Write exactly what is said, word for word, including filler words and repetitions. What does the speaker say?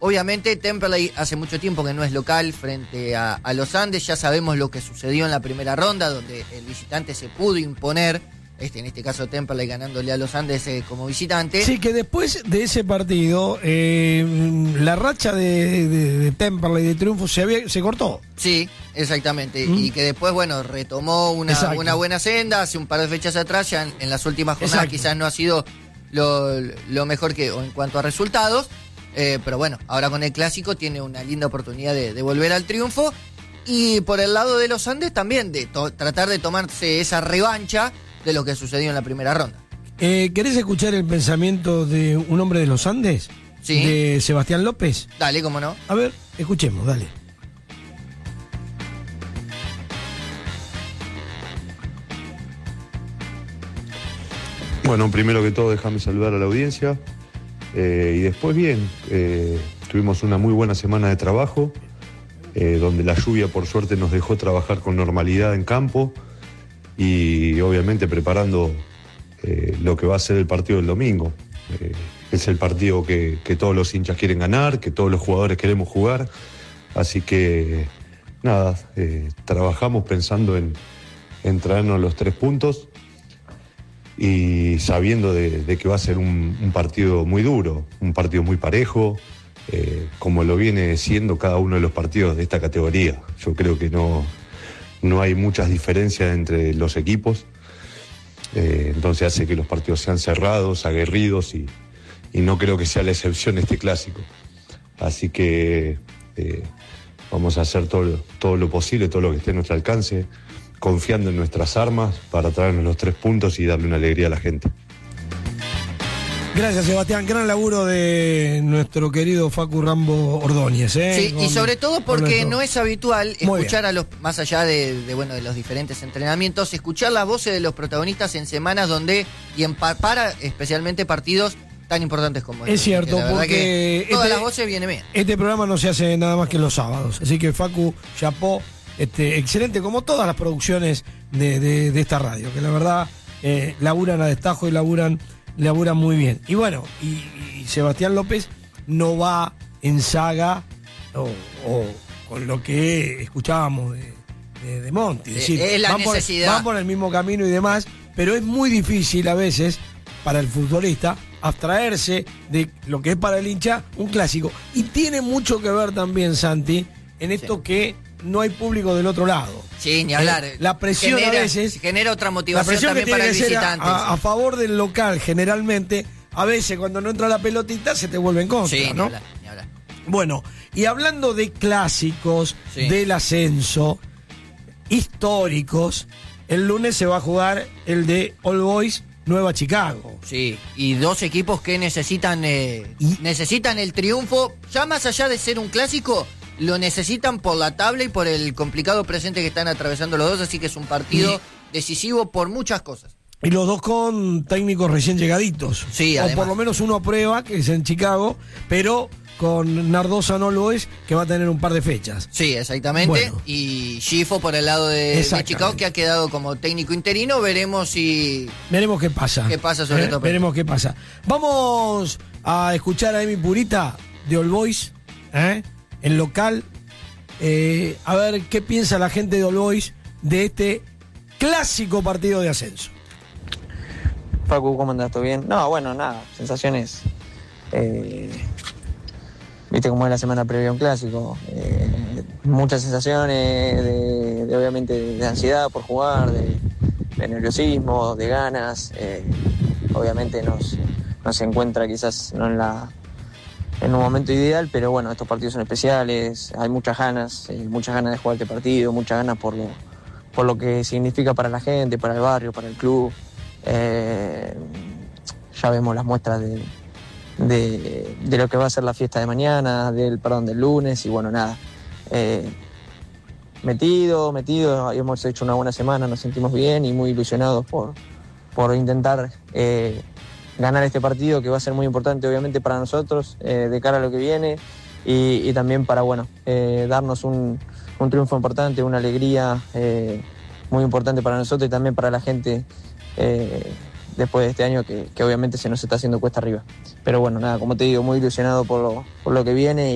obviamente Temperley hace mucho tiempo que no es local frente a, a los Andes, ya sabemos lo que sucedió en la primera ronda, donde el visitante se pudo imponer, este, en este caso Temperley ganándole a los Andes eh, como visitante. Sí, que después de ese partido, eh, la racha de, de, de Temperley de triunfo se, había, se cortó. Sí, exactamente, ¿Mm? Y que después, bueno, retomó una, una buena senda, hace un par de fechas atrás, ya en, en las últimas jornadas Exacto. quizás no ha sido lo, lo mejor que en cuanto a resultados, eh, pero bueno, ahora con el Clásico tiene una linda oportunidad de, de volver al triunfo, y por el lado de los Andes también, de to- tratar de tomarse esa revancha de lo que sucedió en la primera ronda. Eh, ¿Querés escuchar el pensamiento de un hombre de los Andes? Sí. De Sebastián López. Dale, cómo no. A ver, escuchemos, dale. Bueno, primero que todo déjame saludar a la audiencia eh, y después bien, eh, tuvimos una muy buena semana de trabajo, eh, donde la lluvia por suerte nos dejó trabajar con normalidad en campo y obviamente preparando eh, lo que va a ser el partido del domingo. Eh, es el partido que, que todos los hinchas quieren ganar, que todos los jugadores queremos jugar, así que nada, eh, trabajamos pensando en, en traernos los tres puntos y sabiendo de, de que va a ser un, un partido muy duro, un partido muy parejo, eh, como lo viene siendo cada uno de los partidos de esta categoría. Yo creo que no, no hay muchas diferencias entre los equipos, eh, entonces hace que los partidos sean cerrados, aguerridos, y, y no creo que sea la excepción este Clásico. Así que eh, vamos a hacer todo, todo lo posible, todo lo que esté a nuestro alcance, confiando en nuestras armas para traernos los tres puntos y darle una alegría a la gente. Gracias, Sebastián. Gran laburo de nuestro querido Facu Rambo Ordóñez. ¿eh? Sí, con, y sobre todo porque no es habitual escuchar a los, más allá de, de, bueno, de los diferentes entrenamientos, escuchar las voces de los protagonistas en semanas donde, y en pa, para especialmente partidos tan importantes como este. Es cierto, porque todas este, las voces vienen bien. Este programa no se hace nada más que los sábados, así que Facu, chapó, este, excelente, como todas las producciones de, de, de esta radio, que la verdad eh, laburan a destajo y laburan, laburan muy bien. Y bueno, y, y Sebastián López no va en saga o, o con lo que escuchábamos de, de, de Monti. Es decir, es la van necesidad. Por, van por el mismo camino y demás, pero es muy difícil a veces para el futbolista abstraerse de lo que es para el hincha un clásico. Y tiene mucho que ver también, Santi, en esto sí. que no hay público del otro lado. Sí, ni hablar. Eh, la presión genera, a veces genera otra motivación la presión también que tiene para que el ser visitante. A, a, a favor del local, generalmente, a veces cuando no entra la pelotita se te vuelve en contra, sí, ¿no? Ni hablar, ni hablar. Bueno, y hablando de clásicos, sí. del ascenso, históricos, el lunes se va a jugar el de All Boys Nueva Chicago. Sí, y dos equipos que necesitan eh, ¿Y? necesitan el triunfo, ya más allá de ser un clásico, lo necesitan por la tabla y por el complicado presente que están atravesando los dos, así que es un partido ¿Y? decisivo por muchas cosas. Y los dos con técnicos recién llegaditos. Sí, o además. por lo menos uno a prueba, que es en Chicago, pero con Nardosa no lo es, que va a tener un par de fechas. Sí, exactamente. Bueno. Y Schifo por el lado de, de Chicago, que ha quedado como técnico interino. Veremos si... Veremos qué pasa. Qué pasa sobre eh, todo. Veremos qué pasa. Vamos a escuchar a Emi Purita de All Boys, ¿eh? el local. Eh, a ver qué piensa la gente de All Boys de este clásico partido de ascenso. Facu, ¿cómo andás? ¿Todo bien? No, bueno, nada, sensaciones... Eh... Viste cómo es la semana previa a un clásico, eh, muchas sensaciones de, de obviamente de ansiedad por jugar, de, de nerviosismo, de ganas, eh, obviamente nos, nos encuentra quizás no en, la, en un momento ideal, pero bueno, estos partidos son especiales, hay muchas ganas, eh, muchas ganas de jugar este partido, muchas ganas por lo, por lo que significa para la gente, para el barrio, para el club, eh, ya vemos las muestras de... De, de lo que va a ser la fiesta de mañana, del perdón, del lunes, y bueno, nada. Eh, metido, metido, hemos hecho una buena semana, nos sentimos bien y muy ilusionados por, por intentar eh, ganar este partido, que va a ser muy importante obviamente para nosotros, eh, de cara a lo que viene, y, y también para, bueno, eh, darnos un, un triunfo importante, una alegría eh, muy importante para nosotros y también para la gente, eh, después de este año que, que obviamente se nos está haciendo cuesta arriba. Pero bueno, nada, como te digo, muy ilusionado por lo, por lo que viene.